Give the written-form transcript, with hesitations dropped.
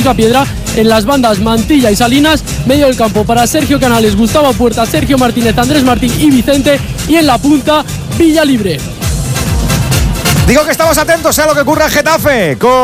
Picapiedra. En las bandas Mantilla y Salinas, medio del campo para Sergio Canales, Gustavo Puerta, Sergio Martínez, Andrés Martín y Vicente, y en la punta Villalibre. Digo que estamos atentos a lo que ocurra en Getafe con